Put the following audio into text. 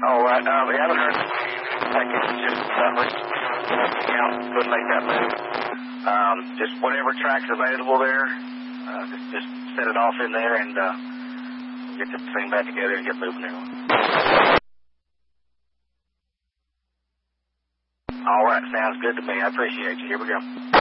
All right. We haven't heard. I guess it's just couldn't make that move. Just whatever track's available there, just set it off in there and get the thing back together and get moving there. All right. Sounds good to me. I appreciate you. Here we go.